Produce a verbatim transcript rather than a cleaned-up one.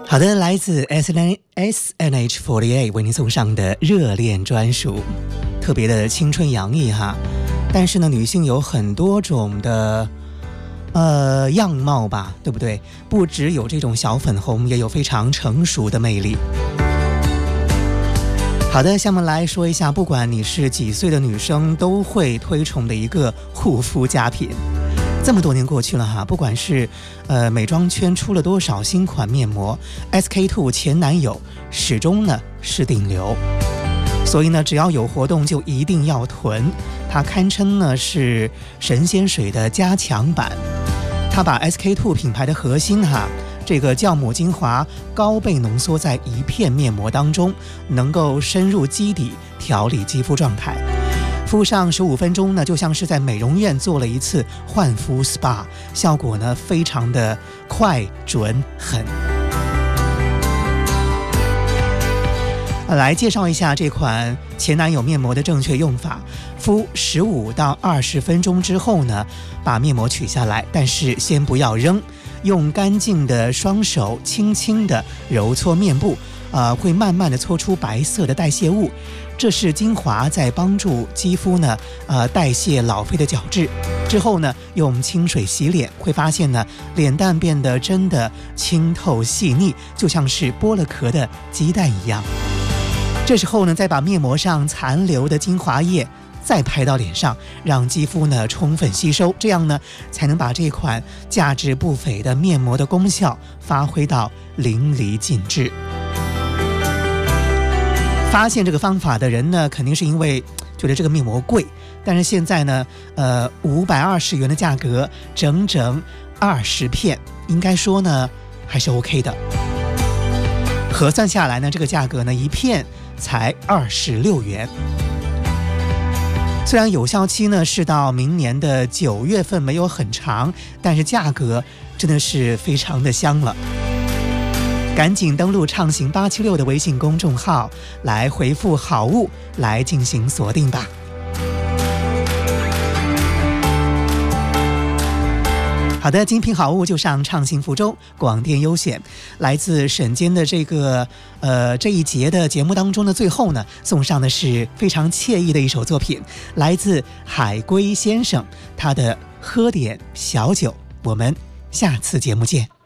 好的，来自 S N H 四十八 为您送上的热恋专属，特别的青春洋溢哈。但是呢，女性有很多种的呃样貌吧，对不对？不只有这种小粉红，也有非常成熟的魅力。好的，下面来说一下，不管你是几岁的女生，都会推崇的一个护肤佳品。这么多年过去了哈，不管是呃美妆圈出了多少新款面膜 ，S K two 前男友始终呢是顶流，所以呢只要有活动就一定要囤，它堪称呢是神仙水的加强版。它把 S K two 品牌的核心哈，这个酵母精华高倍浓缩在一片面膜当中，能够深入基底，调理肌肤状态。敷上十五分钟呢，就像是在美容院做了一次焕肤 S P A， 效果呢非常的快准狠。来介绍一下这款前男友面膜的正确用法。敷十五到二十分钟之后呢，把面膜取下来，但是先不要扔，用干净的双手轻轻的揉搓面部，呃，会慢慢的搓出白色的代谢物。这是精华在帮助肌肤呢，呃，代谢老废的角质。之后呢，用清水洗脸，会发现呢，脸蛋变得真的清透细腻，就像是剥了壳的鸡蛋一样。这时候呢，再把面膜上残留的精华液再拍到脸上，让肌肤呢充分吸收，这样呢才能把这款价值不菲的面膜的功效发挥到淋漓尽致。发现这个方法的人呢，肯定是因为觉得这个面膜贵，但是现在呢，呃，五百二十元的价格，整整二十片，应该说呢还是 OK 的。核算下来呢，这个价格呢，一片才二十六元。虽然有效期呢是到明年的九月份，没有很长，但是价格真的是非常的香了。赶紧登录畅行八七六的微信公众号，来回复好物来进行锁定吧。好的，精品好物就上畅行福州广电优选。来自沈坚的这个呃这一节的节目当中的最后呢，送上的是非常惬意的一首作品，来自海龟先生，他的喝点小酒。我们下次节目见。